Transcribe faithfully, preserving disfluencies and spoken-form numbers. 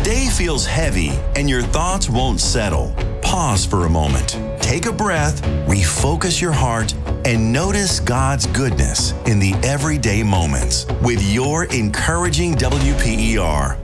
day feels heavy and your thoughts won't settle, pause for a moment. Take a breath, refocus your heart, and notice God's goodness in the everyday moments with your encouraging W P E R.